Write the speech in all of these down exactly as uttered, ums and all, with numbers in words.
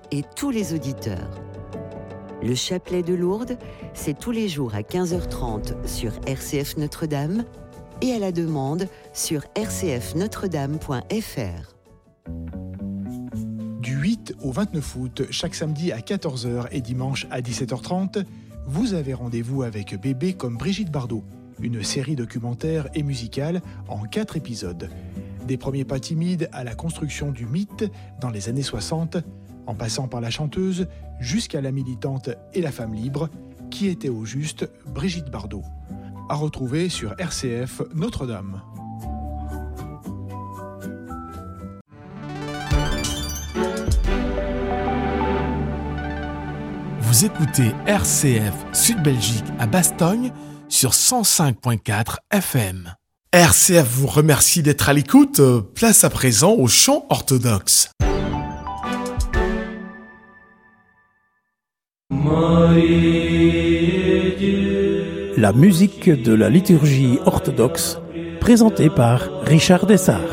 et tous les auditeurs. Le chapelet de Lourdes, c'est tous les jours à quinze heures trente sur R C F Notre-Dame et à la demande sur r c f notre dame point f r. Du huit au vingt-neuf août, chaque samedi à quatorze heures et dimanche à dix-sept heures trente, vous avez rendez-vous avec Bébé comme Brigitte Bardot, une série documentaire et musicale en quatre épisodes. Des premiers pas timides à la construction du mythe dans les années soixante, en passant par la chanteuse jusqu'à la militante et la femme libre, qui était au juste Brigitte Bardot. À retrouver sur R C F Notre-Dame. Vous écoutez R C F Sud-Belgique à Bastogne sur cent cinq virgule quatre F M. R C F vous remercie d'être à l'écoute. Place à présent au chant orthodoxe. La musique de la liturgie orthodoxe, présentée par Richard Dessart.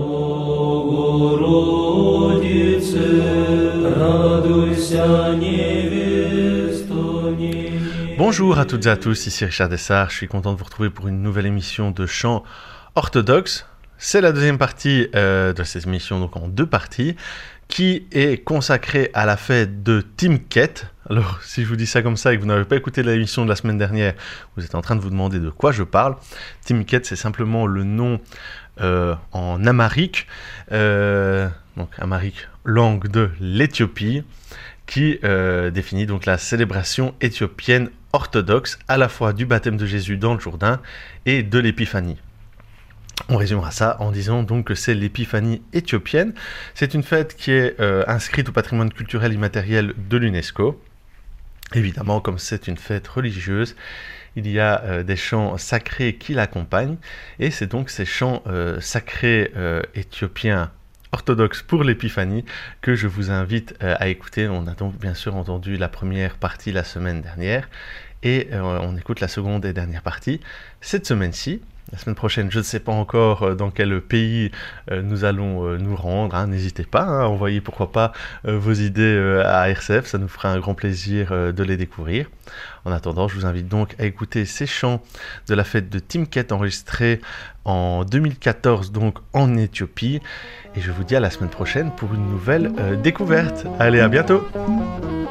Bonjour à toutes et à tous, ici Richard Dessart. Je suis content de vous retrouver pour une nouvelle émission de chant orthodoxe. C'est la deuxième partie euh, de cette émission, donc en deux parties, qui est consacrée à la fête de Timket. Alors, si je vous dis ça comme ça et que vous n'avez pas écouté l'émission de la semaine dernière, vous êtes en train de vous demander de quoi je parle. Timket, c'est simplement le nom euh, en amharique, euh, donc amharique, langue de l'Éthiopie, qui euh, définit donc la célébration éthiopienne orthodoxe, à la fois du baptême de Jésus dans le Jourdain et de l'épiphanie. On résumera ça en disant donc que c'est l'épiphanie éthiopienne. C'est une fête qui est euh, inscrite au patrimoine culturel immatériel de l'UNESCO. Évidemment, comme c'est une fête religieuse, il y a euh, des chants sacrés qui l'accompagnent, et c'est donc ces chants euh, sacrés euh, éthiopiens orthodoxes pour l'épiphanie que je vous invite euh, à écouter. On a donc bien sûr entendu la première partie la semaine dernière, et euh, on écoute la seconde et dernière partie cette semaine-ci. La semaine prochaine, je ne sais pas encore dans quel pays euh, nous allons euh, nous rendre. Hein. N'hésitez pas hein, à envoyer, pourquoi pas, euh, vos idées euh, à R C F. Ça nous fera un grand plaisir euh, de les découvrir. En attendant, je vous invite donc à écouter ces chants de la fête de Timket enregistrés en deux mille quatorze, donc en Éthiopie. Et je vous dis à la semaine prochaine pour une nouvelle euh, découverte. Allez, à bientôt!